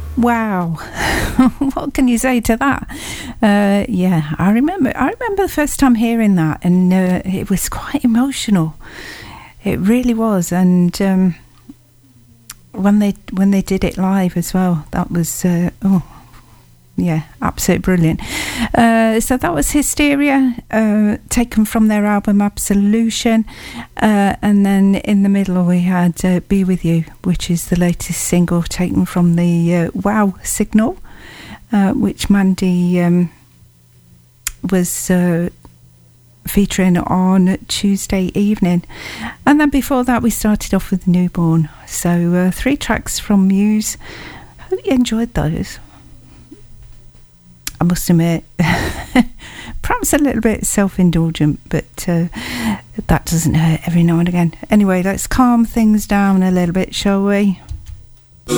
Wow. What can you say to that? Yeah, I remember the first time hearing that, and it was quite emotional. It really was. And when they did it live as well, that was yeah, absolutely brilliant. So that was Hysteria, taken from their album Absolution, and then in the middle we had Be With You, which is the latest single taken from the Wow Signal, which Mandy was featuring on Tuesday evening. And then before that we started off with Newborn. So 3 tracks from Muse. Hope you enjoyed those. I must admit, perhaps a little bit self-indulgent, but that doesn't hurt every now and again. Anyway, let's calm things down a little bit, shall we?